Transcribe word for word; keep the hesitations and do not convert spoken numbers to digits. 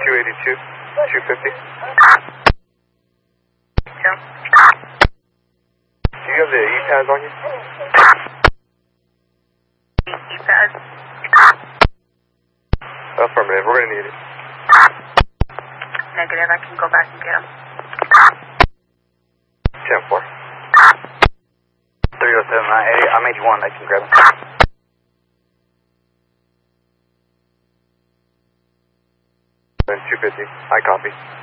two eighty-two, two fifty. Yeah. Do you have the E-pads on you? E-pads? Affirmative, we're going to need it. Negative, I can go back and get them. ten four. three oh seven, I'm eighty-one, I can grab them. two fifty, I copy.